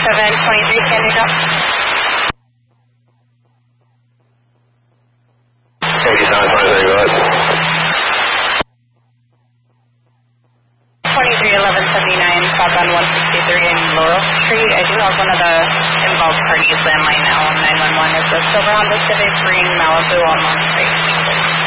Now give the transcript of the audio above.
723 standing up. 231179 southbound 163 in Laurel Street. I do have one of the involved parties landline now on 911. Is the Silver Honda Civic Green Malibu on Long Street?